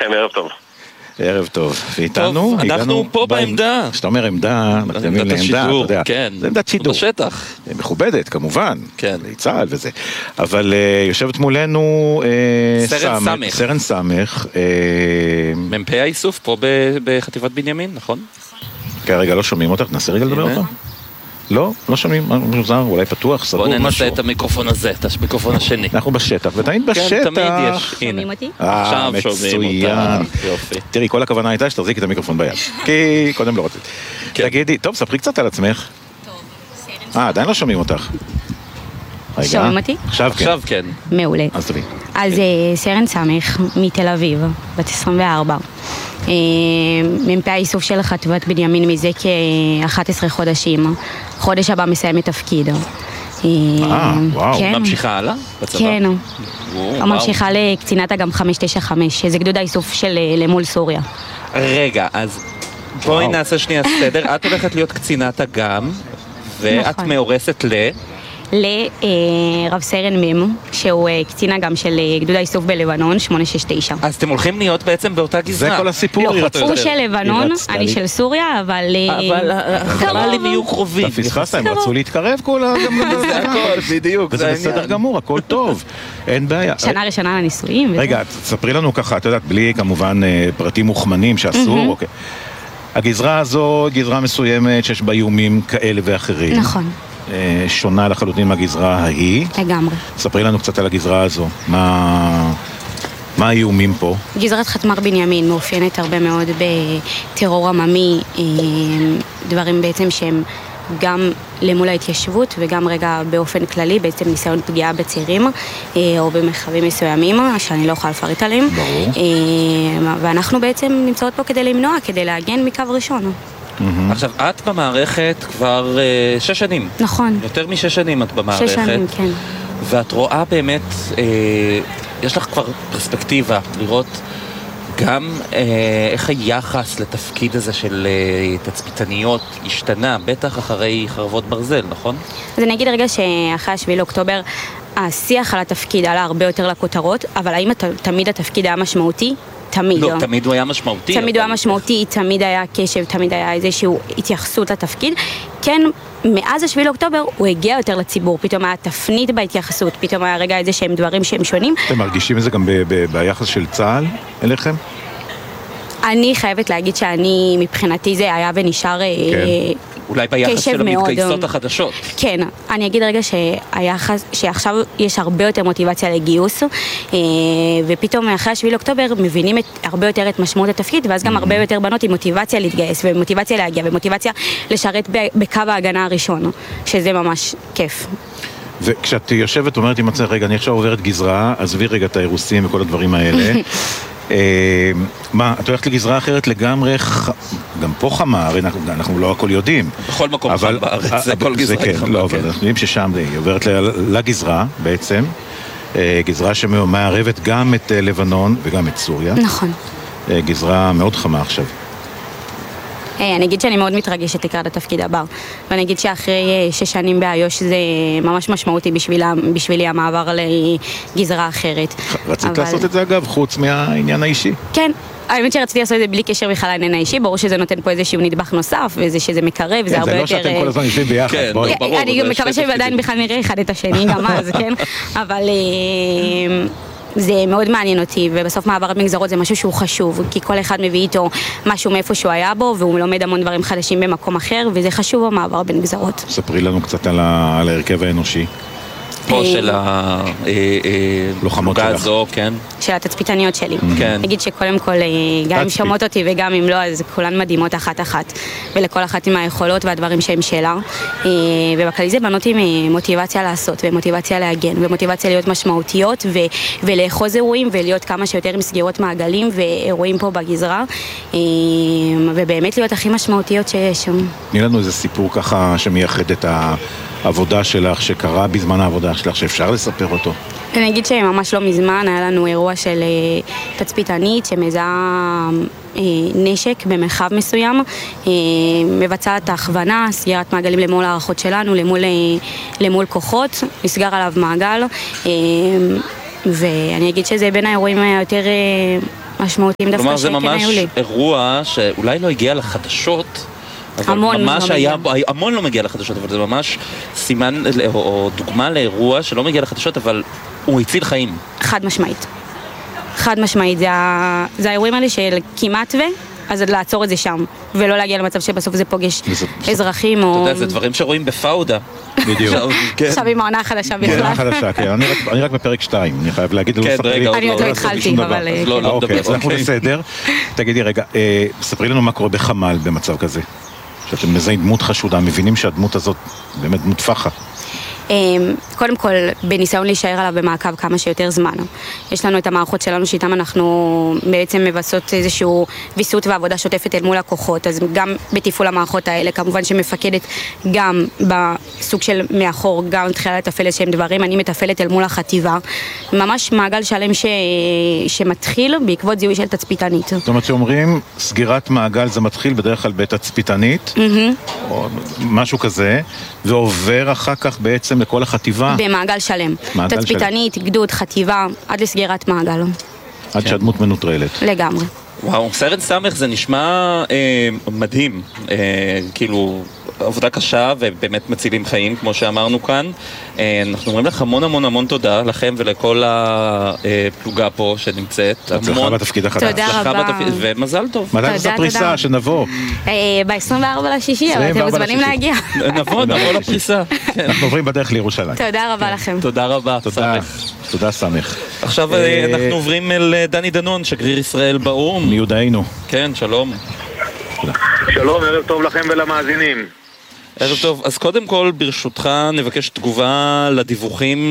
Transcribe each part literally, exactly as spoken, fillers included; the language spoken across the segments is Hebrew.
לכם, ערב טוב. ערב טוב, ואיתנו, אנחנו פה בעמדה. כשאתה אומר עמדה, מתכוונים לעמדה, אתה יודע, זה עמדת שידור. בשטח. מכובדת, כמובן, כן. צה"ל וזה. אבל יושבת מולנו סרן סמך. סרן סמך. מ"פ האיסוף פה בחטיבת בנימין, נכון? כרגע לא שומעים אותך, ננסה רגע לדבר אותך. לא, לא שומעים, מוזר, אולי פתוח, סבור משהו. בוא ננסה את המיקרופון הזה, את המיקרופון השני. אנחנו בשטח, ותמיד בשטח. כן, תמיד יש. שומעים אותי? אה, מצוין. תראי, כל הכוונה הייתה שתחזיקי את המיקרופון ביד. כי קודם לא רצית. תגידי, טוב, ספרי קצת על עצמך. אה, עדיין לא שומעים אותך. שומעים אותי? עכשיו כן. עכשיו כן. מעולה. אז תראי. אז סרן סמך מתל אביב, בת עשרים וארבע. מ"פ האיסוף של חטיבת בנימין מזה כ-אחד עשר חודשים. חודש הבא מסיים את תפקיד. אה, וואו. ממשיכה הלאה בצבא? כן. ממשיכה לקצינת אג"ם חמש תשע חמש, שזה גדוד האיסוף של למול סוריה. רגע, אז בואי נעשה שנייה סדר. את הולכת להיות קצינת אג"ם, ואת מאורסת ל... לרב סרן מם, שהוא קצין אג"ם של גדוד האיסוף בלבנון, שמונה שש תשע. אז אתם הולכים להיות בעצם באותה גזרה. זה כל הסיפור. לא, הוא של לבנון, אני של סוריה, אבל... אבל החמ"לים יהיו קרובים. אתה פספסת, הם רצו להתקרב כולה. זה הכל, בדיוק. וזה בסדר גמור, הכל טוב. אין בעיה. שנה ראשונה לנישואים. רגע, תספרי לנו ככה, את יודעת, בלי כמובן פרטים מוכמנים שאסור, אוקיי. הגזרה הזו, גזרה מסוימת שיש בה איומים כאלה ואחרים. נכון. שונה לחלוטין מהגזרה ההיא. לגמרי. ספרי לנו קצת על הגזרה הזו. מה, מה האיומים פה? גזרת חטמ"ר בנימין מאופיינת הרבה מאוד בטרור עממי, דברים בעצם שהם גם למול ההתיישבות וגם רגע באופן כללי, בעצם ניסיון פגיעה בצעירים או במרחבים מסוימים שאני לא יכולה לפרט עליהם. ברור. ואנחנו בעצם נמצאות פה כדי למנוע, כדי להגן מקו ראשון. עכשיו, את במערכת כבר שש שנים. נכון. יותר משש שנים את במערכת. שש שנים, כן. ואת רואה באמת, יש לך כבר פרספקטיבה לראות גם איך היחס לתפקיד הזה של תצפיתניות השתנה, בטח אחרי חרבות ברזל, נכון? אז אני אגיד רגע שאחרי השביעי לאוקטובר השיח על התפקיד עלה הרבה יותר לכותרות, אבל האם תמיד התפקיד היה משמעותי? תמיד. לא, תמיד הוא היה משמעותי. תמיד הוא היה משמעותי, תמיד היה קשב, תמיד היה איזושהי התייחסות לתפקיד. כן, מאז השביעי לאוקטובר הוא הגיע יותר לציבור, פתאום היה תפנית בהתייחסות, פתאום היה רגע איזה שהם דברים שהם שונים. אתם מרגישים את זה גם ביחס של צה"ל אליכם? אני חייבת להגיד שאני, מבחינתי זה היה ונשאר אולי ביחס של המתגייסות החדשות. כן, אני אגיד רגע שהיחס, שעכשיו יש הרבה יותר מוטיבציה לגיוס, ופתאום אחרי השביעי לאוקטובר מבינים הרבה יותר את משמעות התפקיד, ואז גם הרבה יותר בנות עם מוטיבציה להתגייס, ומוטיבציה להגיע, ומוטיבציה לשרת בקו ההגנה הראשון, שזה ממש כיף. וכשאת יושבת, אומרת עם עצמך, רגע, אני עכשיו עוברת גזרה, עזבי רגע את האירוסים וכל הדברים האלה. מה, את הולכת לגזרה אחרת לגמרי, גם פה חמה, הרי אנחנו לא הכל יודעים. בכל מקום חם בארץ, זה כל גזרה חמה. לא, אבל אנחנו יודעים ששם היא עוברת לגזרה בעצם, גזרה שמערבת גם את לבנון וגם את סוריה. נכון. גזרה מאוד חמה עכשיו. אני אגיד שאני מאוד מתרגשת לקראת התפקיד הבא, ואני אגיד שאחרי שש שנים באיו"ש זה ממש משמעותי בשבילי המעבר לגזרה אחרת. רצית לעשות את זה אגב, חוץ מהעניין האישי? כן, האמת שרציתי לעשות את זה בלי קשר בכלל לעניין האישי, ברור שזה נותן פה איזשהו נדבך נוסף, וזה שזה מקרב, וזה הרבה יותר... זה לא שאתם כל הזמן יושבים ביחד. אני מקווה שעדיין בכלל נראה אחד את השני גם אז, כן? אבל... זה מאוד מעניין אותי, ובסוף מעבר מגזרות זה משהו שהוא חשוב, כי כל אחד מביא איתו משהו מאיפה שהוא היה בו, והוא לומד המון דברים חדשים במקום אחר, וזה חשוב המעבר בין גזרות. ספרי לנו קצת על ההרכב האנושי. פה של הלוחמות הזו, כן. של התצפיתניות שלי. כן. נגיד שקודם כל, גם אם שומעות אותי וגם אם לא, אז כולן מדהימות אחת-אחת. ולכל אחת עם היכולות והדברים שהם שלה. ובכלל זה בנות עם מוטיבציה לעשות, ומוטיבציה להגן, ומוטיבציה להיות משמעותיות, ולאחוז אירועים, ולהיות כמה שיותר עם סגירות מעגלים, ואירועים פה בגזרה. ובאמת להיות הכי משמעותיות שיש שם. תני לנו איזה סיפור ככה שמייחד את ה... עבודה שלך, שקרה בזמן העבודה שלך, שאפשר לספר אותו? אני אגיד שממש לא מזמן היה לנו אירוע של תצפיתנית שמזהה נשק במרחב מסוים, מבצעת ההכוונה, סגירת מעגלים למול הערכות שלנו, למול, למול כוחות, נסגר עליו מעגל, ואני אגיד שזה בין האירועים היותר משמעותיים דווקא שכן היו לי. כלומר, זה ממש אירוע שאולי לא הגיע לחדשות, אבל המון ממש לא היה, מגיע. המון לא מגיע לחדשות, אבל זה ממש סימן או, או דוגמה לאירוע שלא מגיע לחדשות, אבל הוא הציל חיים. חד משמעית. חד משמעית, זה, ה... זה האירועים האלה של כמעט ו... אז לעצור את זה שם, ולא להגיע למצב שבסוף זה פוגש אזרחים או... אתה יודע, זה דברים שרואים בפאודה. בדיוק. עכשיו עם העונה החדשה בכלל. העונה החדשה, כן. אני רק בפרק שתיים, אני חייב להגיד. כן, רגע, אני עוד לא התחלתי, אבל... אוקיי, אז אנחנו בסדר. תגידי, רגע, ספרי לנו מה קורה בחמ"ל במצב כזה. שאתם מזהים דמות חשודה, מבינים שהדמות הזאת באמת דמות פחה. קודם כל, בניסיון להישאר עליו במעקב כמה שיותר זמן. יש לנו את המערכות שלנו שאיתם אנחנו בעצם מבסות איזשהו ויסות ועבודה שוטפת אל מול הכוחות, אז גם בתפעול המערכות האלה, כמובן שמפקדת גם בסוג של מאחור, גם תחילה לתפעל איזשהם דברים, אני מתפעלת אל מול החטיבה. ממש מעגל שלם ש... שמתחיל בעקבות זיהוי של תצפיתנית. זאת אומרת שאומרים, סגירת מעגל זה מתחיל בדרך כלל בתצפיתנית, או משהו כזה, ועובר אחר כך בעצם לכל החטיבה. במעגל שלם. מעגל תצפיתנית, שלם. גדוד, חטיבה, עד לסגירת מעגל. עד כן. שהדמות מנוטרלת. לגמרי. וואו, סרט סמך זה נשמע אה, מדהים, אה, כאילו עבודה קשה ובאמת מצילים חיים כמו שאמרנו כאן. אה, אנחנו אומרים לך המון המון המון תודה לכם ולכל הפלוגה פה שנמצאת. הצלחה בתפקיד החדש. תודה רבה. בתפקיד, ומזל טוב. מתי זה הפריסה שנבוא? ב-עשרים וארבעה לשישי, אבל אתם מוזמנים להגיע. נבוא, נבוא לפריסה. אנחנו עוברים בדרך לירושלים. תודה רבה לכם. תודה רבה, תודה, סמך. תודה סמך. עכשיו אנחנו עוברים אל דני דנון, שגריר ישראל באו"ם. מיודענו. כן, שלום. שלום, ערב טוב לכם ולמאזינים. ערב טוב, אז קודם כל ברשותך נבקש תגובה לדיווחים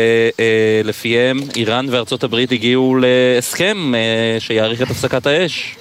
שלפיהם איראן וארצות הברית הגיעו להסכם שיעריך את הפסקת האש.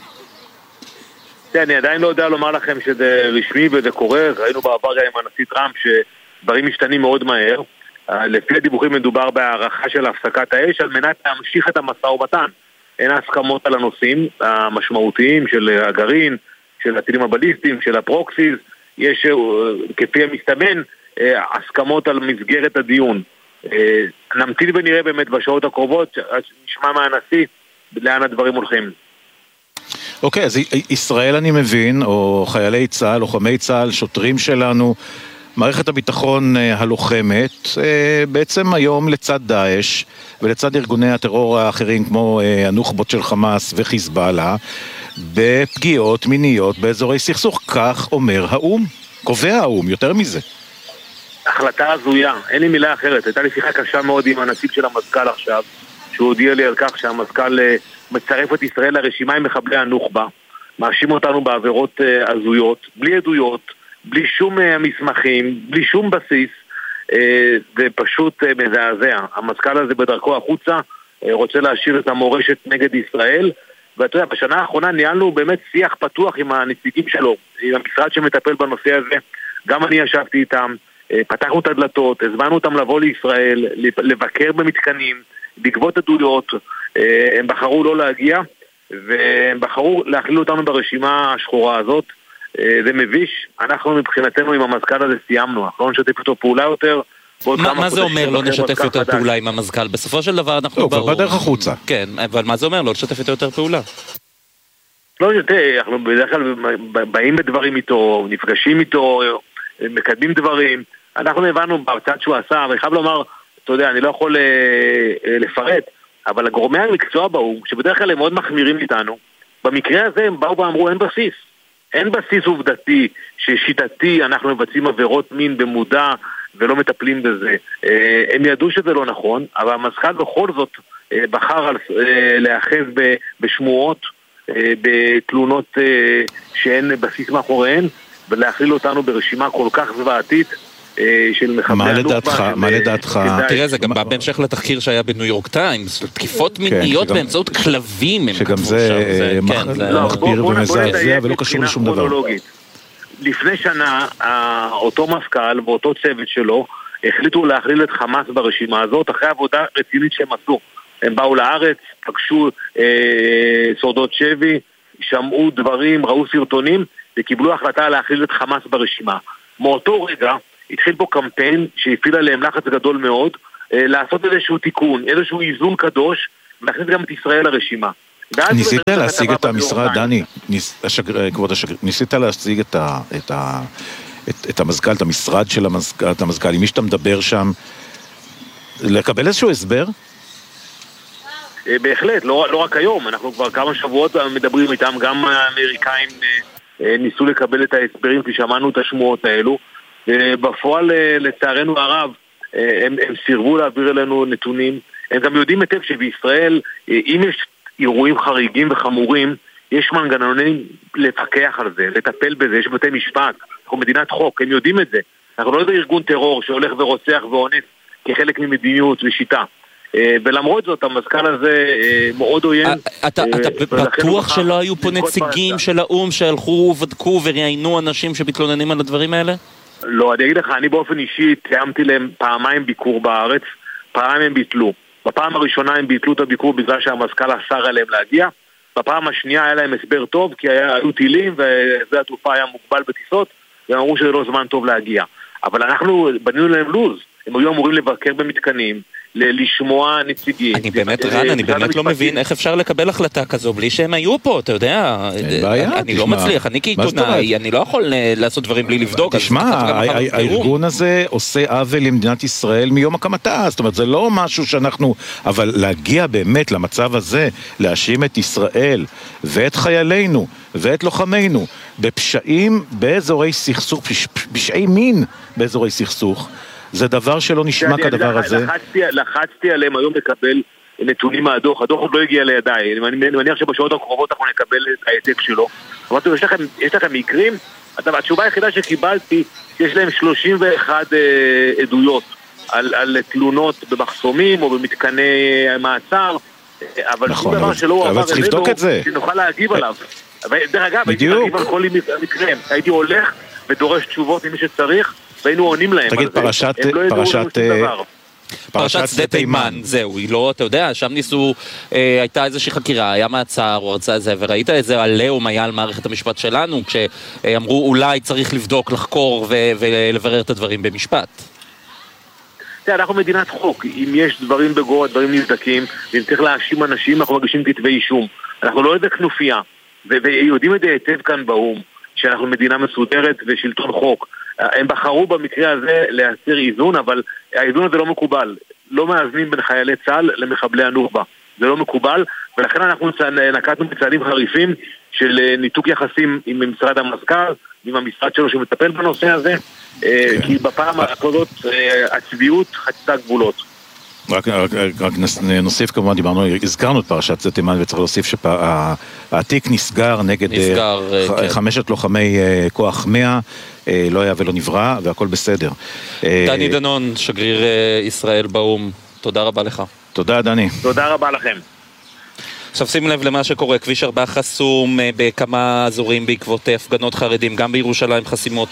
אני עדיין לא יודע לומר לכם שזה רשמי וזה קורה, ראינו בעבר עם הנשיא טראמפ שדברים משתנים מאוד מהר. לפי הדיווחים מדובר בהערכה של הפסקת האש על מנת להמשיך את המשא ומתן. אין הסכמות על הנושאים המשמעותיים של הגרעין, של הטילים הבליסטיים, של הפרוקסיס. יש, כפי המסתמן, הסכמות על מסגרת הדיון. נמתין ונראה באמת בשעות הקרובות, נשמע מהנשיא לאן הדברים הולכים. אוקיי, אז ישראל אני מבין, או חיילי צה"ל, לוחמי צה"ל, שוטרים שלנו, מערכת הביטחון הלוחמת, בעצם היום לצד דאעש ולצד ארגוני הטרור האחרים כמו הנוח'בות של חמאס וחיזבאללה, בפגיעות מיניות באזורי סכסוך, כך אומר האו"ם, קובע האו"ם, יותר מזה. החלטה הזויה, אין לי מילה אחרת. הייתה לי שיחה קשה מאוד עם הנציג של המזכ"ל עכשיו, שהוא הודיע לי על כך שהמזכ"ל מצרף את ישראל לרשימה עם מחבלי הנוח'בה, מאשים אותנו בעבירות הזויות, בלי עדויות, בלי שום מסמכים, בלי שום בסיס, זה פשוט מזעזע. המזכ"ל הזה בדרכו החוצה רוצה להשאיר את המורשת נגד ישראל, ואתה יודע, בשנה האחרונה ניהלנו באמת שיח פתוח עם הנציגים שלו, עם המשרד שמטפל בנושא הזה, גם אני ישבתי איתם, פתחנו את הדלתות, הזמנו אותם לבוא לישראל, לבקר במתקנים, לגבות עדויות, הם בחרו לא להגיע, והם בחרו להכליל אותנו ברשימה השחורה הזאת. זה מביש, אנחנו מבחינתנו עם המזכ"ל הזה סיימנו, אנחנו לא נשתף אותו פעולה יותר. מה זה אומר לא נשתף יותר פעולה עם המזכ"ל? בסופו של דבר אנחנו ברור. לא, בדרך החוצה. כן, אבל מה זה אומר לא לשתף יותר יותר פעולה? לא, יותר, אנחנו בדרך כלל באים בדברים איתו, נפגשים איתו, מקדמים דברים. אנחנו הבנו בצד שהוא עשה, ואני חייב לומר, אתה יודע, אני לא יכול לפרט, אבל הגורמי המקצוע באו, שבדרך כלל הם מאוד מחמירים איתנו, במקרה הזה הם באו ואמרו אין בסיס. אין בסיס עובדתי ששיטתי אנחנו מבצעים עבירות מין במודע ולא מטפלים בזה. הם ידעו שזה לא נכון, אבל המזכ"ל בכל זאת בחר להאחז בשמועות, בתלונות שאין בסיס מאחוריהן, ולהכליל אותנו ברשימה כל כך זוועתית של מחבלי הנוח'בה. מה לדעתך? תראה, זה גם בהמשך לתחקיר שהיה בניו יורק טיימס, תקיפות מיניות באמצעות כלבים. שגם זה מחפיר ומזעזע ולא קשור לשום דבר. לפני שנה, אותו מפכ"ל ואותו צוות שלו החליטו להכליל את חמאס ברשימה הזאת, אחרי עבודה רצינית שהם עשו. הם באו לארץ, פגשו שורדות שבי, שמעו דברים, ראו סרטונים, וקיבלו החלטה להכליל את חמאס ברשימה. מאותו רגע התחיל פה קמפיין שהפעיל עליהם לחץ גדול מאוד, לעשות איזשהו תיקון, איזשהו איזון קדוש, ולהכניס גם את ישראל לרשימה. ניסית להשיג את המשרד, דני, כבוד השגריר, ניסית להשיג את המזכ"ל, את המשרד של המזכ"ל, עם מי שאתה מדבר שם, לקבל איזשהו הסבר? בהחלט, לא רק היום, אנחנו כבר כמה שבועות מדברים איתם, גם האמריקאים ניסו לקבל את ההסברים, כי שמענו את השמועות האלו, בפועל לצערנו הרב, הם סירבו להעביר אלינו נתונים, הם גם יודעים היטב שבישראל, אם יש אירועים חריגים וחמורים, יש מנגנונים לפקח על זה, לטפל בזה, יש בתי משפט, אנחנו מדינת חוק, הם יודעים את זה. אנחנו לא איזה ארגון טרור שהולך ורוצח ואונס כחלק ממדיניות ושיטה. ולמרות זאת, המזכ"ל הזה מאוד עוין. אתה בטוח שלא היו פה נציגים של האום שהלכו ובדקו וראיינו אנשים שמתלוננים על הדברים האלה? לא, אני אגיד לך, אני באופן אישי תיאמתי להם פעמיים ביקור בארץ, פעמיים הם ביטלו. בפעם הראשונה הם ביטלו את הביקור בגלל שהמזכ"ל אסר עליהם להגיע. בפעם השנייה היה להם הסבר טוב, כי היו טילים ושדה התעופה היה מוגבל בטיסות, והם אמרו שזה לא זמן טוב להגיע. אבל אנחנו בנינו להם לוז, הם היו אמורים לבקר במתקנים, לשמוע נציגים. אני באמת, רן, אני באמת לא מבין איך אפשר לקבל החלטה כזו בלי שהם היו פה, אתה יודע. אני לא מצליח, אני כעיתונאי, אני לא יכול לעשות דברים בלי לבדוק. תשמע, הארגון הזה עושה עוול למדינת ישראל מיום הקמתה, זאת אומרת, זה לא משהו שאנחנו, אבל להגיע באמת למצב הזה, להאשים את ישראל ואת חיילינו ואת לוחמינו בפשעים באזורי סכסוך, פשעי מין באזורי סכסוך, זה דבר שלא נשמע כדבר הזה. לחצתי עליהם היום לקבל נתונים מהדוח, הדוח עוד לא הגיע לידיי, אני מניח שבשעות הקרובות אנחנו נקבל את העתק שלו. אמרתי, יש לכם מקרים? התשובה היחידה שקיבלתי, יש להם שלושים ואחת עדויות על תלונות במחסומים או במתקני מעצר, אבל שום דבר שלא הוא עבר אלינו, שנוכל להגיב עליו. דרך אגב, הייתי להגיב על כל מקרה, הייתי הולך ודורש תשובות עם מי שצריך, והיינו עונים להם. תגיד, פרשת, פרשת, פרשת שדה תימן, זהו, היא לא, אתה יודע, שם ניסו, הייתה איזושהי חקירה, היה מעצר, או הרצאה זה, וראית איזה עליהום היה על מערכת המשפט שלנו, כשאמרו אולי צריך לבדוק, לחקור ולברר את הדברים במשפט. תראה, אנחנו מדינת חוק, אם יש דברים בגור, דברים נבדקים, ואם צריך להאשים אנשים, אנחנו מגישים כתבי אישום. אנחנו לא איזה כנופיה, ויודעים את זה היטב כאן באום, שאנחנו מדינה מסודרת ושלטון חוק. הם בחרו במקרה הזה להסיר איזון, אבל האיזון הזה לא מקובל. לא מאזנים בין חיילי צה"ל למחבלי הנוח'בה. זה לא מקובל, ולכן אנחנו נקטנו בצעדים חריפים של ניתוק יחסים עם משרד המזכ"ל, עם המשרד שלו שמטפל בנושא הזה, כי בפעם הזאת הצביעות חצתה גבולות. רק, רק, רק נוסיף, כמובן דיברנו, הזכרנו את פרשת שדה תימן, וצריך להוסיף שהתיק נסגר נגד נסגר, חמשת כן. לוחמי כוח מאה, לא היה ולא נברא, והכל בסדר. דני דנון, שגריר ישראל באום, תודה רבה לך. תודה, דני. תודה רבה לכם. עכשיו שים לב למה שקורה, כביש ארבע חסום בכמה אזורים בעקבות הפגנות חרדים, גם בירושלים חסימות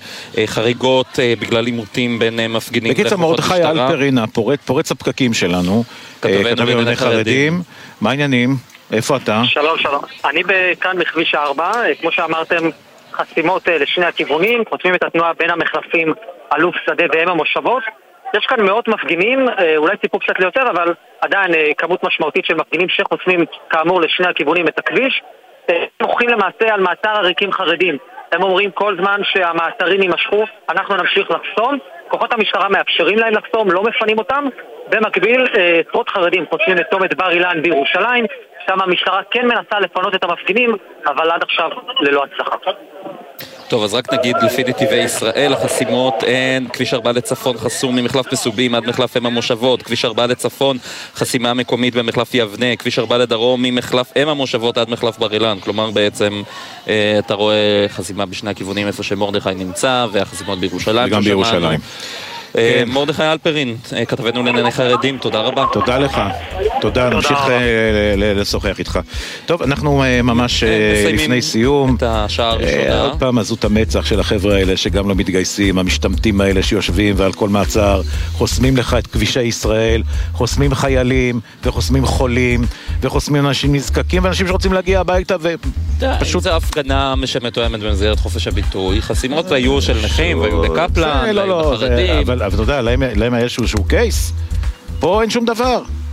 חריגות בגלל עימותים בין מפגינים. בקיצור, מרדכי אלפרין, פורץ הפקקים שלנו, כתב לענייני חרדים. מה העניינים? איפה אתה? שלום, שלום. אני כאן בכביש ארבע, כמו שאמרתם, חסימות לשני הכיוונים, חוסמים את התנועה בין המחלפים אלוף שדה והם המושבות. יש כאן מאות מפגינים, אולי ציפו קצת ליותר, אבל עדיין כמות משמעותית של מפגינים שחוסמים כאמור לשני הכיוונים את הכביש. מוכרים למעשה על מעצר עריקים חרדים. הם אומרים כל זמן שהמעצרים יימשכו, אנחנו נמשיך לחסום. כוחות המשטרה מאפשרים להם לחסום, לא מפנים אותם. במקביל, עשרות חרדים חוסמים את צומת בר אילן בירושלים. שם המשטרה כן מנסה לפנות את המפגינים, אבל עד עכשיו ללא הצלחה. טוב, אז רק נגיד, לפי נתיבי ישראל, החסימות אין, כביש ארבע לצפון חסום ממחלף מסובים עד מחלף אם המושבות, כביש ארבע לצפון חסימה מקומית במחלף יבנה, כביש ארבע לדרום ממחלף אם המושבות עד מחלף בר אילן, כלומר בעצם אה, אתה רואה חסימה בשני הכיוונים איפה שמרדכי נמצא, והחסימות בירושלים. וגם בירושלים. כן. מרדכי אלפרין, כתבנו לענייני חרדים, תודה רבה. תודה לך, תודה, נמשיך לשוחח איתך. טוב, אנחנו ממש לפני סיום. את השעה הראשונה. עוד פעם עזות המצח של החבר'ה האלה שגם לא מתגייסים, המשתמטים האלה שיושבים ועל כל מעצר, חוסמים לך את כבישי ישראל, חוסמים חיילים וחוסמים חולים וחוסמים אנשים נזקקים ואנשים שרוצים להגיע הביתה ופשוט... זה הפגנה שמתואמת במסגרת חופש הביטוי, חסימות היו של נכים והיו לקפלן והיו לחרדים. אבל אתה יודע, להם היה איזשהו קייס, פה אין שום דבר.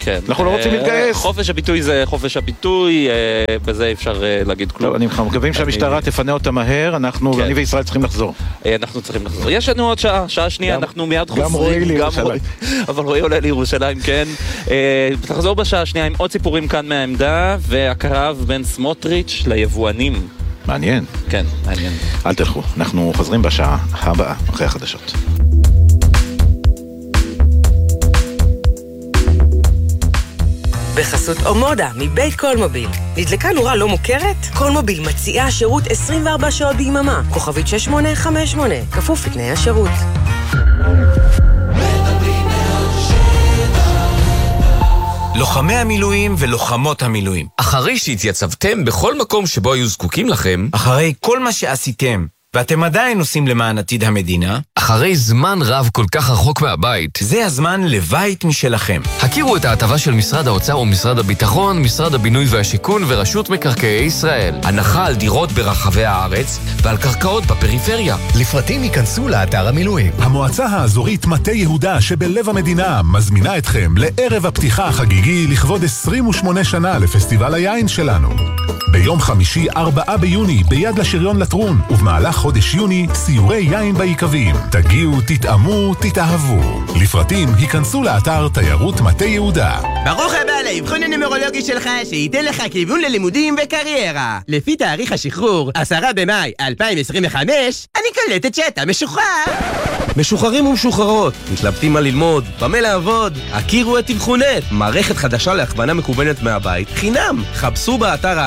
כן. אנחנו לא רוצים להתגייס. חופש הביטוי זה חופש הביטוי, בזה אפשר להגיד כלום. טוב, אנחנו מקווים שהמשטרה תפנה אותה מהר, אנחנו, אני וישראל צריכים לחזור. אנחנו צריכים לחזור. יש לנו עוד שעה, שעה שנייה, אנחנו מיד חוזרים. גם רואי לירושלים. אבל רואי עולה לירושלים, כן. תחזור בשעה השנייה עם עוד סיפורים כאן מהעמדה, והקרב בין סמוטריץ' ליבואנים. מעניין. כן, מעניין. אל תלכו, אנחנו חוזרים בשעה הבאה, אחרי החדשות. בחסות אומודה, מבית קולמוביל. נדלקה נורה לא מוכרת? קולמוביל מציעה שירות עשרים וארבע שעות ביממה. כוכבית שש שמונה חמש שמונה, כפוף לתנאי השירות. לוחמי המילואים ולוחמות המילואים. אחרי שהתייצבתם בכל מקום שבו היו זקוקים לכם, אחרי כל מה שעשיתם, ואתם עדיין עושים למען עתיד המדינה, אחרי זמן רב כל כך רחוק מהבית, זה הזמן לבית משלכם. הכירו את ההטבה של משרד האוצר ומשרד הביטחון, משרד הבינוי והשיכון ורשות מקרקעי ישראל. הנחה על דירות ברחבי הארץ ועל קרקעות בפריפריה. לפרטים ייכנסו לאתר המילואים. המועצה האזורית מטה יהודה שבלב המדינה מזמינה אתכם לערב הפתיחה החגיגי לכבוד עשרים ושמונה שנה לפסטיבל היין שלנו. ביום חמישי ארבעה ביוני ביד לשריון לטרון, ובמהלך חודש יוני סיורי יין בעיקבים. תגיעו, תתאמו, תתאהבו. לפרטים היכנסו לאתר תיירות מטה יהודה. ברוך הבא לאבחון הנומרולוגי שלך שייתן לך כיוון ללימודים וקריירה. לפי תאריך השחרור, עשרה במאי אלפיים עשרים וחמש, אני קולטת שאתה משוחרר. משוחררים ומשוחררות, מתלבטים מה ללמוד, במה לעבוד, הכירו את אבחונט, מערכת חדשה להכוונה מקוונת מהבית, חינם. חפשו באתר